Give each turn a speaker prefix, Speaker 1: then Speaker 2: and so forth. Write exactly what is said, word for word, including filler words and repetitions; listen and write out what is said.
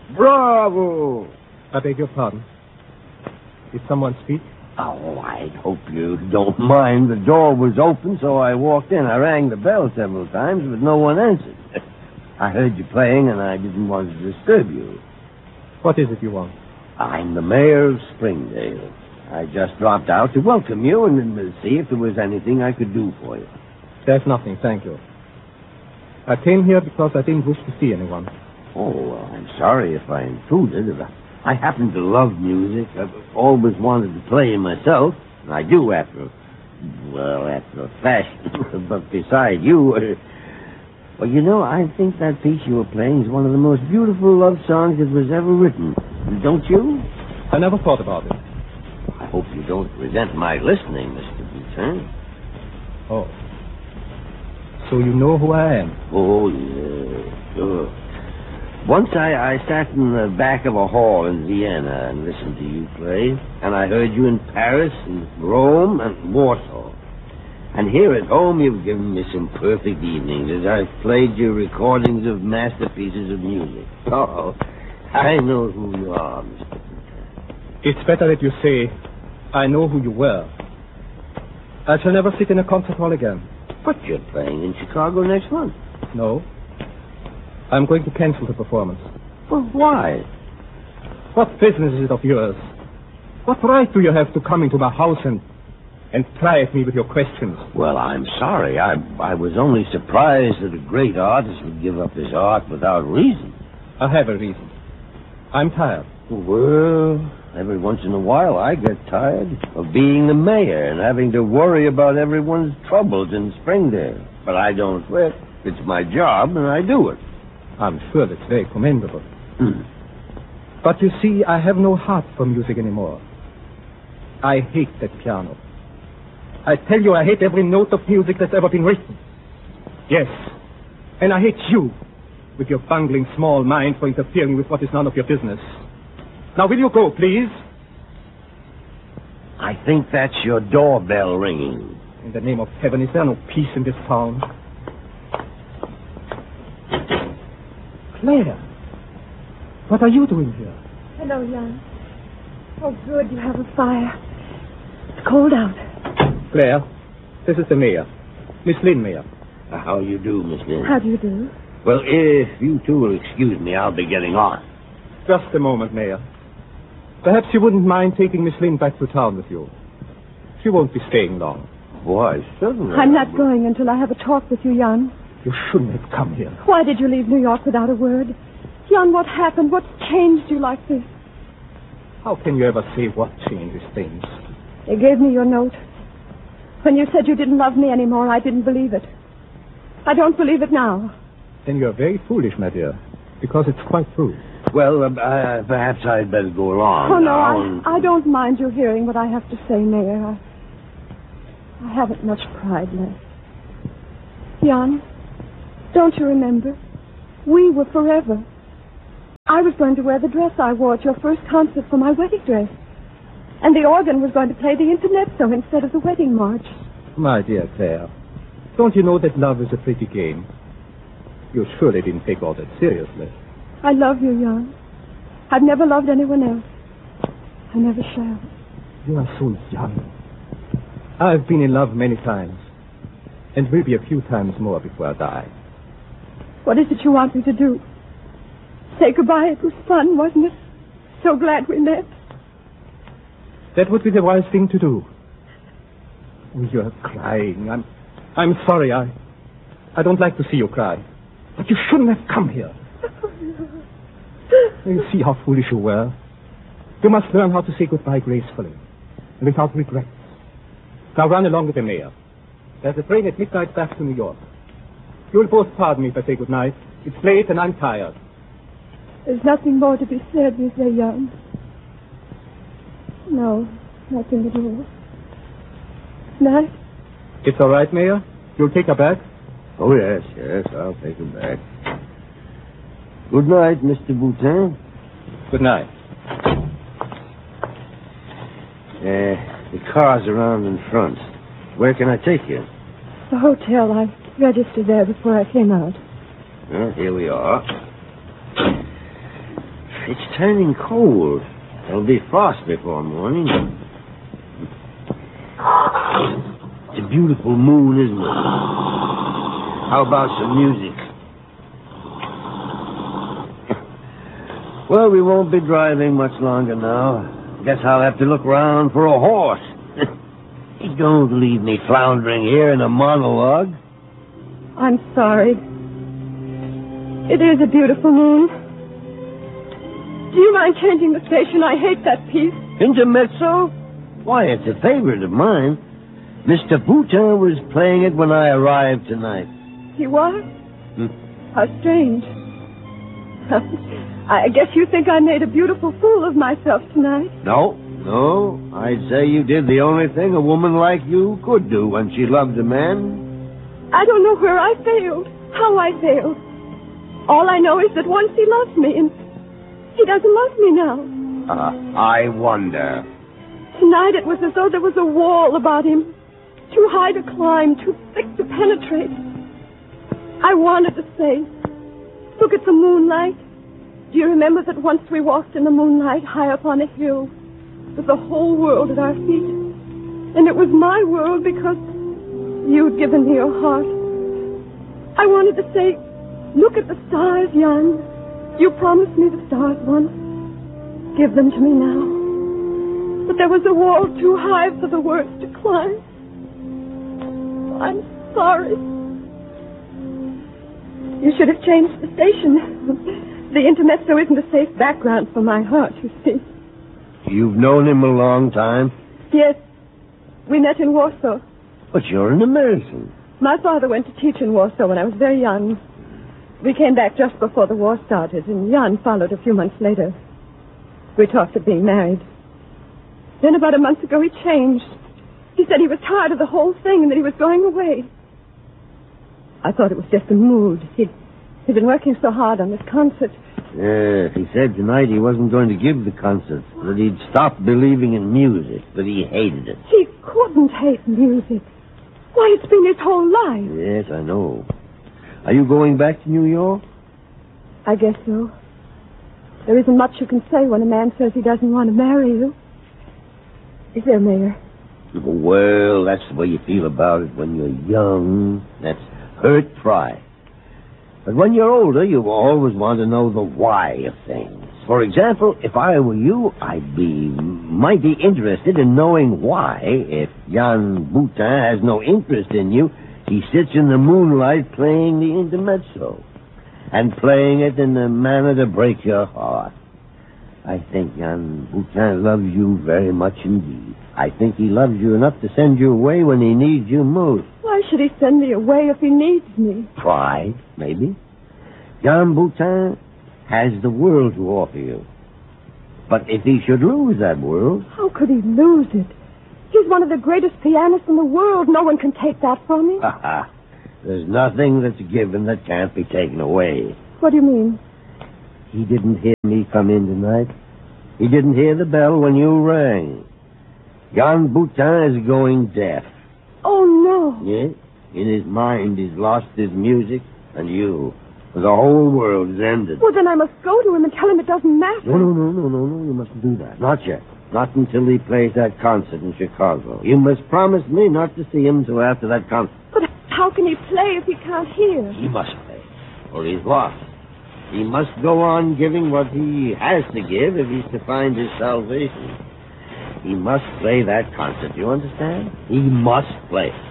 Speaker 1: Bravo!
Speaker 2: I beg your pardon. Did someone speak?
Speaker 1: Oh, I hope you don't mind. The door was open, so I walked in. I rang the bell several times, but no one answered. I heard you playing, and I didn't want to disturb you.
Speaker 2: What is it you want?
Speaker 1: I'm the mayor of Springdale. I just dropped out to welcome you and to see if there was anything I could do for you.
Speaker 2: There's nothing, thank you. I came here because I didn't wish to see anyone.
Speaker 1: Oh, well, I'm sorry if I intruded. I happen to love music. I've always wanted to play myself. And I do after, well, after a fashion. But beside you, uh, well, you know, I think that piece you were playing is one of the most beautiful love songs that was ever written. Don't you?
Speaker 2: I never thought about it.
Speaker 1: I hope you don't resent my listening, Mister Boutin.
Speaker 2: Oh. So you know who I am?
Speaker 1: Oh, yeah, sure. Once I, I sat in the back of a hall in Vienna and listened to you play, and I heard you in Paris and Rome and Warsaw. And here at home, you've given me some perfect evenings as I've played your recordings of masterpieces of music. Oh, I know who you are, Mister Boutin.
Speaker 2: It's better that you say, I know who you were. I shall never sit in a concert hall again.
Speaker 1: But you're playing in Chicago next month.
Speaker 2: No. I'm going to cancel the performance.
Speaker 1: Well, why?
Speaker 2: What business is it of yours? What right do you have to come into my house and and pry at me with your questions?
Speaker 1: Well, I'm sorry. I I was only surprised that a great artist would give up his art without reason.
Speaker 2: I have a reason. I'm tired.
Speaker 1: Well, every once in a while I get tired of being the mayor and having to worry about everyone's troubles in Springdale. But I don't quit. It's my job, and I do it.
Speaker 2: I'm sure that's very commendable.
Speaker 1: Hmm.
Speaker 2: But you see, I have no heart for music anymore. I hate that piano. I tell you, I hate every note of music that's ever been written. Yes. And I hate you, with your bungling small mind for interfering with what is none of your business. Now, will you go, please?
Speaker 1: I think that's your doorbell ringing.
Speaker 2: In the name of heaven, is there no peace in this town? Claire, what are you doing here?
Speaker 3: Hello, Jan. Oh, good, you have a fire. It's cold out.
Speaker 2: Claire, this is the mayor, Miss Lynn Mayor.
Speaker 1: Uh, how you do, Miss Lynn?
Speaker 3: How do you do?
Speaker 1: Well, if you two will excuse me, I'll be getting on.
Speaker 2: Just a moment, Mayor. Perhaps you wouldn't mind taking Miss Lynn back to town with you. She won't be staying long.
Speaker 1: Why, certainly.
Speaker 3: I'm not going until I have a talk with you, Jan.
Speaker 2: You shouldn't have come here.
Speaker 3: Why did you leave New York without a word? Jan, what happened? What changed you like this?
Speaker 2: How can you ever say what changes things?
Speaker 3: They gave me your note. When you said you didn't love me anymore, I didn't believe it. I don't believe it now.
Speaker 2: Then you're very foolish, my dear, because it's quite true.
Speaker 1: Well, uh, uh, perhaps I'd better go along
Speaker 3: Oh, no,
Speaker 1: now. And...
Speaker 3: I, I don't mind you hearing what I have to say, Mayor. I, I haven't much pride left. Jan, don't you remember? We were forever. I was going to wear the dress I wore at your first concert for my wedding dress. And the organ was going to play the Intermezzo instead of the wedding march.
Speaker 2: My dear Claire, don't you know that love is a pretty game? You surely didn't take all that seriously.
Speaker 3: I love you, Jan. I've never loved anyone else. I never shall.
Speaker 2: You are so young. I've been in love many times, and maybe a few times more before I die.
Speaker 3: What is it you want me to do? Say goodbye. It was fun, wasn't it? So glad we met.
Speaker 2: That would be the wise thing to do. Oh, you're crying. I'm I'm sorry. I I don't like to see you cry. But you shouldn't have come here. You see how foolish you were. You must learn how to say goodbye gracefully and without regrets. Now run along with the mayor. There's a train at midnight back to New York. You'll both pardon me if I say goodnight. It's late and I'm tired.
Speaker 3: There's nothing more to be said, is there, Jan? No, nothing at all. Night?
Speaker 2: It's all right, Mayor? You'll take her back?
Speaker 1: Oh, yes, yes, I'll take him back. Good night, Mister Boutin.
Speaker 2: Good night.
Speaker 1: Uh, the car's around in front. Where can I take you?
Speaker 3: The hotel. I registered there before I came out.
Speaker 1: Well, here we are. It's turning cold. There'll be frost before morning. It's a beautiful moon, isn't it? How about some music? Well, we won't be driving much longer now. Guess I'll have to look round for a horse. You don't leave me floundering here in a monologue.
Speaker 3: I'm sorry. It is a beautiful moon. Do you mind changing the station? I hate that piece.
Speaker 1: Intermezzo? Why, it's a favorite of mine. Mister Boutin was playing it when I arrived tonight.
Speaker 3: He was?
Speaker 1: Hmm?
Speaker 3: How strange. I guess you think I made a beautiful fool of myself tonight.
Speaker 1: No, no. I'd say you did the only thing a woman like you could do when she loved a man.
Speaker 3: I don't know where I failed, how I failed. All I know is that once he loved me, and he doesn't love me now.
Speaker 1: Uh, I wonder.
Speaker 3: Tonight it was as though there was a wall about him. Too high to climb, too thick to penetrate. I wanted to say, look at the moonlight. Do you remember that once we walked in the moonlight high up on a hill with the whole world at our feet? And it was my world because you'd given me your heart. I wanted to say, look at the stars, Jan. You promised me the stars once. Give them to me now. But there was a wall too high for the words to climb. I'm sorry. You should have changed the station. The intermezzo isn't a safe background for my heart, you see.
Speaker 1: You've known him a long time?
Speaker 3: Yes. We met in Warsaw.
Speaker 1: But you're an American.
Speaker 3: My father went to teach in Warsaw when I was very young. We came back just before the war started, and Jan followed a few months later. We talked of being married. Then about a month ago, he changed. He said he was tired of the whole thing and that he was going away. I thought it was just a mood. He'd, he'd been working so hard on this concert.
Speaker 1: Yes, he said tonight he wasn't going to give the concert, that he'd stopped believing in music, that he hated it.
Speaker 3: He couldn't hate music. Why, it's been his whole life.
Speaker 1: Yes, I know. Are you going back to New York?
Speaker 3: I guess so. There isn't much you can say when a man says he doesn't want to marry you. Is there, Mayor?
Speaker 1: Well, that's the way you feel about it when you're young. That's hurt pride. But when you're older, you always want to know the why of things. For example, if I were you, I'd be mighty interested in knowing why, if Jan Boutin has no interest in you, he sits in the moonlight playing the intermezzo, and playing it in a manner to break your heart. I think Jan Boutin loves you very much indeed. I think he loves you enough to send you away when he needs you most.
Speaker 3: Why should he send me away if he needs me?
Speaker 1: Pride, maybe. Jan Boutin has the world to offer you. But if he should lose that world...
Speaker 3: How could he lose it? He's one of the greatest pianists in the world. No one can take that from him.
Speaker 1: There's nothing that's given that can't be taken away.
Speaker 3: What do you mean?
Speaker 1: He didn't hear me come in tonight. He didn't hear the bell when you rang. Jan Boutin is going deaf.
Speaker 3: Oh, no.
Speaker 1: Yes? In his mind, he's lost his music and you. The whole world is ended.
Speaker 3: Well, then I must go to him and tell him it doesn't matter.
Speaker 1: No, no, no, no, no, no. You mustn't do that. Not yet. Not until he plays that concert in Chicago. You must promise me not to see him till after that concert.
Speaker 3: But how can he play if he can't hear?
Speaker 1: He must play, or he's lost. He must go on giving what he has to give if he's to find his salvation. He must play that concert, you understand? He must play it.